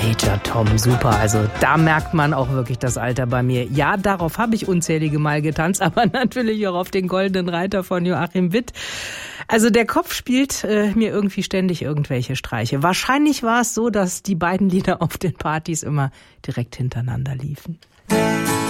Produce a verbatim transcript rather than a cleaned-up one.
Major Tom, super. Also da merkt man auch wirklich das Alter bei mir. Ja, darauf habe ich unzählige Mal getanzt, aber natürlich auch auf den Goldenen Reiter von Joachim Witt. Also der Kopf spielt äh, mir irgendwie ständig irgendwelche Streiche. Wahrscheinlich war es so, dass die beiden Lieder auf den Partys immer direkt hintereinander liefen.